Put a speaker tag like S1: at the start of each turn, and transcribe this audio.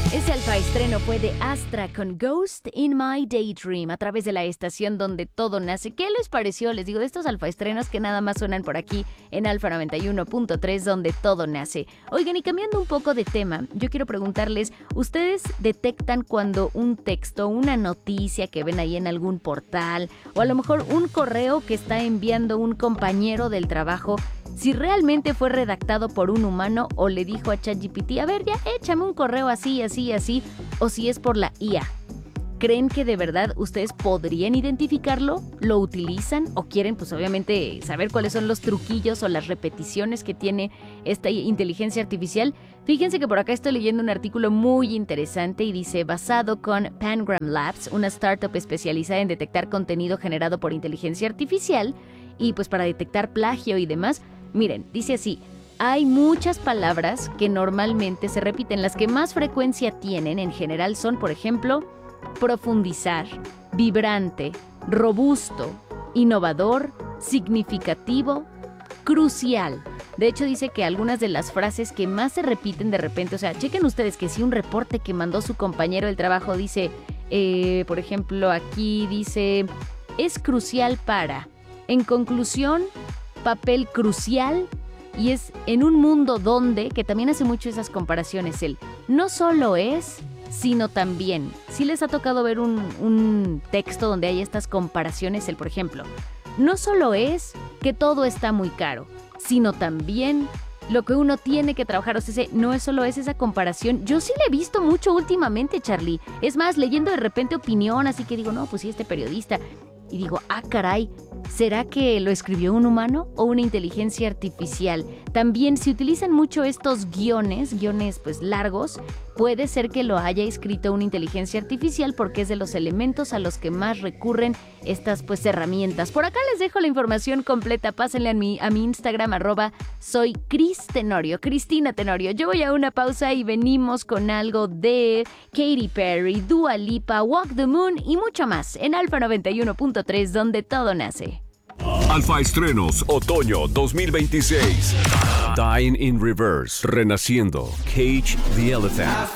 S1: Ese alfa estreno fue de Astra con Ghost in My Daydream a través de la estación donde todo nace. ¿Qué les pareció? Les digo, de estos alfa estrenos que nada más suenan por aquí en Alfa 91.3 donde todo nace. Oigan, y cambiando un poco de tema, yo quiero preguntarles, ¿ustedes detectan cuando un texto, una noticia que ven ahí en algún portal o a lo mejor un correo que está enviando un compañero del trabajo, si realmente fue redactado por un humano o le dijo a ChatGPT, a ver, ya échame un correo así, así, así, o si es por la IA? ¿Creen que de verdad ustedes podrían identificarlo? ¿Lo utilizan? ¿O quieren, pues obviamente, saber cuáles son los truquillos o las repeticiones que tiene esta inteligencia artificial? Fíjense que por acá estoy leyendo un artículo muy interesante y dice, basado con Pangram Labs, una startup especializada en detectar contenido generado por inteligencia artificial y pues para detectar plagio y demás. Miren, dice así, hay muchas palabras que normalmente se repiten. Las que más frecuencia tienen en general son, por ejemplo, profundizar, vibrante, robusto, innovador, significativo, crucial. De hecho, dice que algunas de las frases que más se repiten de repente, o sea, chequen ustedes que si un reporte que mandó su compañero del trabajo dice, por ejemplo, aquí dice, es crucial para, en conclusión, papel crucial, y es en un mundo donde, que también hace mucho esas comparaciones, él no solo es, sino también. Si les ha tocado ver un texto donde hay estas comparaciones, por ejemplo, no solo es que todo está muy caro, sino también lo que uno tiene que trabajar. O sea, no es solo esa comparación. Yo sí la he visto mucho últimamente, Charlie. Es más, leyendo de repente opinión, así que digo, no, pues sí, este periodista. Y digo, caray, ¿será que lo escribió un humano o una inteligencia artificial? También se utilizan mucho estos guiones pues largos. Puede ser que lo haya escrito una inteligencia artificial porque es de los elementos a los que más recurren estas pues herramientas. Por acá les dejo la información completa. Pásenle a mi Instagram, @soy Cris Tenorio, Cristina Tenorio. Yo voy a una pausa y venimos con algo de Katy Perry, Dua Lipa, Walk the Moon y mucho más en Alfa 91.3 donde todo nace.
S2: Alfa Estrenos Otoño 2026. Dying in Reverse. Renaciendo. Cage the Elephant.